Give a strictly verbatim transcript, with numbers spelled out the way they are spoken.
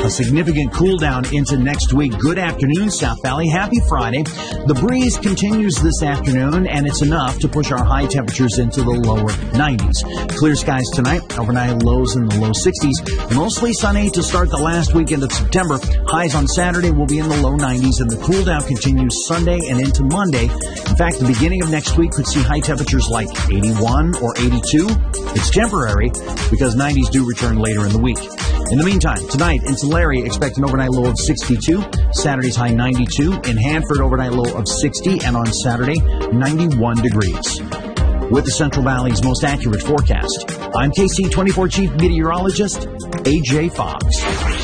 A significant cool down into next week. Good afternoon, South Valley. Happy Friday. The breeze continues this afternoon, and it's enough to push our high temperatures into the lower nineties. Clear skies tonight. Overnight lows in the low sixties. Mostly sunny to start the last weekend of September. Highs on Saturday will be in the low nineties, and the cool down continues Sunday and into Monday. In fact, the beginning of next week could see high temperatures like eighty-one or eighty-two. It's temporary because nineties do return later in the week. In the meantime, tonight in Tulare, expect an overnight low of sixty-two. Saturday's high ninety-two. In Hanford, overnight low of sixty. And on Saturday, ninety-one degrees. With the Central Valley's most accurate forecast, I'm K C twenty-four Chief Meteorologist A J Fox.